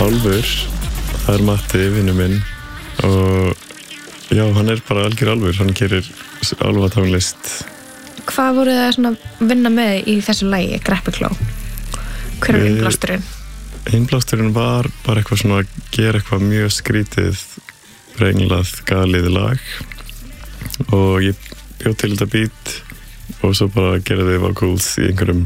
Álfur, það Matti, vinur minn og já, hann bara algjör álfur, hann gerir álfatónlist. Hvað voru það svona vinna með í þessu lagi, Greppikló? Hver innblásturinn? Innblásturinn var bara eitthvað svona að gera eitthvað mjög skrítið, brenglað, galið lag og ég bjóð til þetta beat og svo bara gerði vocals í einhverju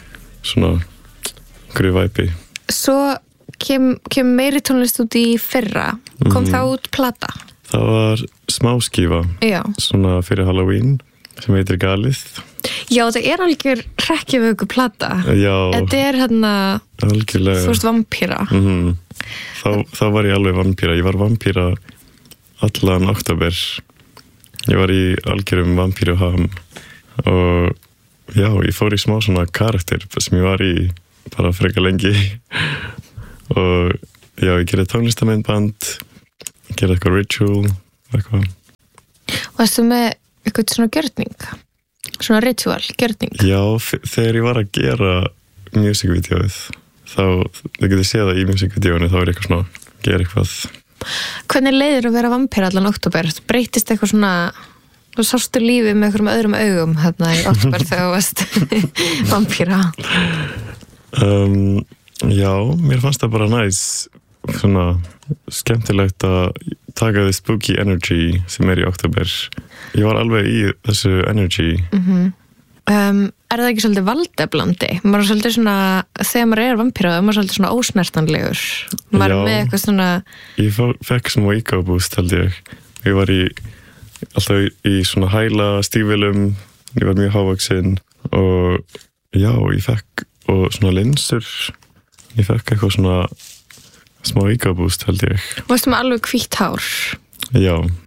væpi. Svo kem meiri tónlist út í fyrra. Kom það út plata? Það var smáskífa, svona fyrir Halloween, sem heitir Galið. Já, þetta algjör hrekkjavöku plata. Já. Þetta hérna, algjörlega. Þú veist, vampíra. Þá var ég alveg vampíra. Ég var vampíra allan október. Ég var í algjörum vampíruham og já, ég fór í smá svona karakter sem ég var í bara frekar lengi og já, ég gerði tónlistamindband, gerði eitthvað ritual, eitthvað. Varstu með eitthvað svona gjörning? Svona ritual, gjörning? Já, þegar ég var að gera musicvídeóið, þá getið séð það í musicvídeóinu, þá eitthvað svona, gera eitthvað. Hvernig leiðir að vera vampíra allan október? Breytist eitthvað svona, þú sástu lífið með einhverjum öðrum augum hérna í október þegar þú varst vampíra? Já, mér fannst það bara næs, svona skemmtilegt að taka því spooky energy sem í október. Ég var alveg í þessu energy. Það ekki svolítið valdeflandi? Maður svolítið svona, þegar maður vampíra, maður svolítið svona ósnertanlegur. Maður með eitthvað svona... Ég fekk smá ego-boost, held ég. Ég var alltaf í svona hæla stígvélum, ég var mjög hávaxinn og já, ég fekk og svona linsur. Ég fekk eitthvað svona smá ego-boost, held ég. Varstu með alveg hvítt hár? Já.